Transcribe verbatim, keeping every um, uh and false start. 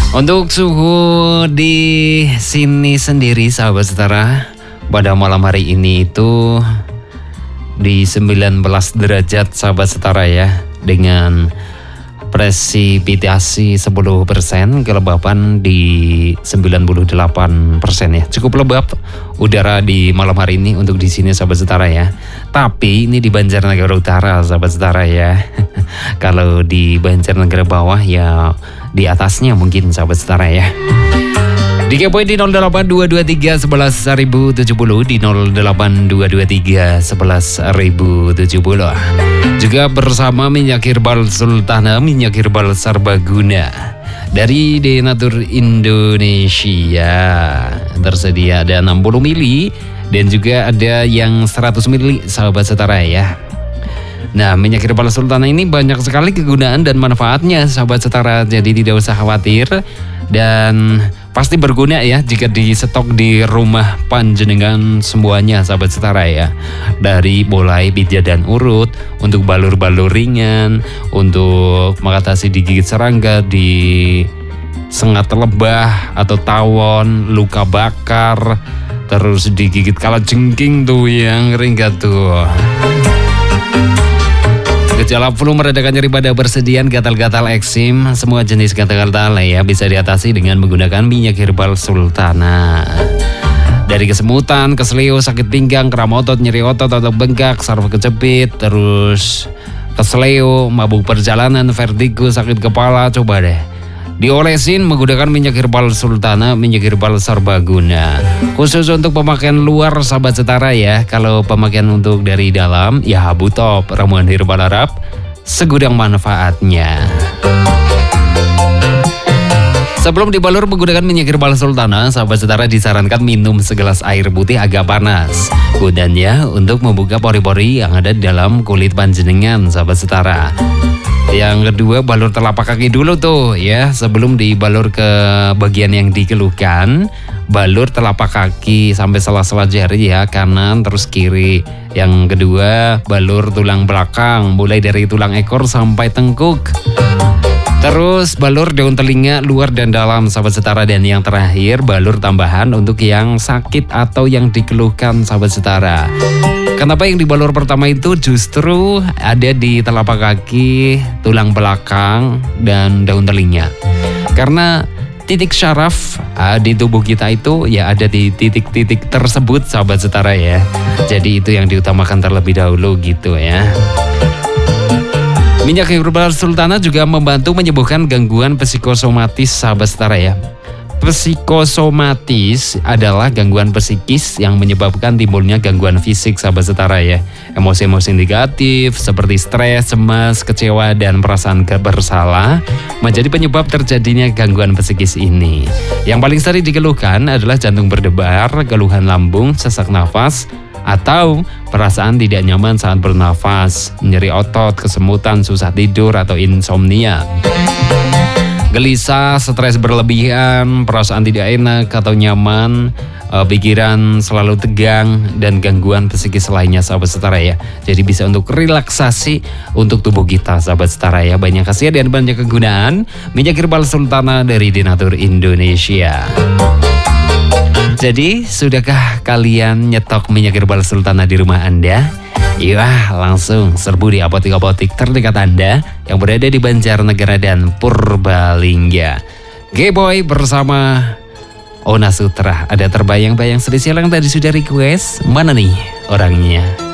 Untuk suhu di sini sendiri sahabat setara, pada malam hari ini itu di sembilan belas derajat sahabat setara ya, dengan presipitasi sepuluh persen, kelembapan di sembilan puluh delapan persen ya. Cukup lembab udara di malam hari ini untuk di sini sahabat setara ya. Tapi ini di Banjarnegara Utara sahabat setara ya. Kalau di Banjarnegara Bawah ya di atasnya mungkin sahabat setara ya. Dikepoin di nol delapan dua dua tiga sebelas seribu tujuh puluh, di nol delapan dua dua tiga sebelas seribu tujuh puluh. Juga bersama minyak herbal Sultana, minyak herbal Sarbaguna dari Denatur Indonesia. Tersedia ada enam puluh mili dan juga ada yang seratus mili sahabat setara ya. Nah, minyak herbal Sultana ini banyak sekali kegunaan dan manfaatnya sahabat setara, jadi tidak usah khawatir dan pasti berguna ya jika di stok di rumah panjenengan semuanya sahabat setara ya. Dari mulai pijat dan urut, untuk balur-balur ringan, untuk mengatasi digigit serangga, di sengat lebah atau tawon, luka bakar, terus digigit kalajengking tuh yang ringkat tuh. Gejala flu, meredakan nyeri pada persediaan, gatal-gatal, eksim, semua jenis gatal-gatal ya bisa diatasi dengan menggunakan minyak herbal Sultana. Dari kesemutan, keseleo, sakit pinggang, kram otot, nyeri otot atau bengkak, saraf kejepit, terus keseleo, mabuk perjalanan, vertigo, sakit kepala, coba deh diolesin menggunakan minyak herbal Sultana, minyak herbal Sarbaguna. Khusus untuk pemakaian luar sahabat setara ya. Kalau pemakaian untuk dari dalam ya Habu Top, ramuan herbal Arab, segudang manfaatnya. Sebelum dibalur menggunakan minyak herbal Sultana, sahabat setara disarankan minum segelas air putih agak panas. Gunanya untuk membuka pori-pori yang ada di dalam kulit panjenengan sahabat setara. Yang kedua, balur telapak kaki dulu tuh ya, sebelum dibalur ke bagian yang dikeluhkan. Balur telapak kaki sampai sela-sela jari ya, kanan terus kiri. Yang kedua, balur tulang belakang mulai dari tulang ekor sampai tengkuk. Terus balur daun telinga luar dan dalam sahabat setara. Dan yang terakhir, balur tambahan untuk yang sakit atau yang dikeluhkan sahabat setara. Kenapa yang dibalur pertama itu justru ada di telapak kaki, tulang belakang, dan daun telinga? Karena titik syaraf uh, di tubuh kita itu ya ada di titik-titik tersebut sahabat setara ya. Jadi itu yang diutamakan terlebih dahulu gitu ya. Minyak herbal Sultana juga membantu menyembuhkan gangguan psikosomatis sahabat setara ya. Psikosomatis adalah gangguan psikis yang menyebabkan timbulnya gangguan fisik sahabat setara ya. Emosi-emosi negatif seperti stres, cemas, kecewa, dan perasaan bersalah menjadi penyebab terjadinya gangguan psikis ini. Yang paling sering dikeluhkan adalah jantung berdebar, keluhan lambung, sesak nafas, atau perasaan tidak nyaman saat bernafas, nyeri otot, kesemutan, susah tidur, atau insomnia. Gelisah, stres berlebihan, perasaan tidak enak atau nyaman, uh, pikiran selalu tegang, dan gangguan psikis lainnya sahabat setara ya. Jadi bisa untuk relaksasi untuk tubuh kita sahabat setara ya. Banyak khasiat dan banyak kegunaan minyak herbal Sultana dari Denatur Indonesia. Jadi sudahkah kalian nyetok minyak herbal Sultana di rumah Anda? Iya, langsung serbu di apotik-apotik terdekat Anda yang berada di Banjarnegara dan Purbalingga. G-Boy bersama Ona Sutra. Ada terbayang-bayang sedih silang tadi sudah request. Mana nih orangnya?